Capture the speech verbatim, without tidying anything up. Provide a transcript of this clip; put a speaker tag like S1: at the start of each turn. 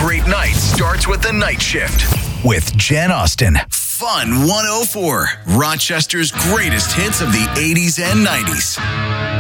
S1: great night starts with the night shift with Jen Austen. Fun one oh four, Rochester's greatest hits of the eighties and nineties.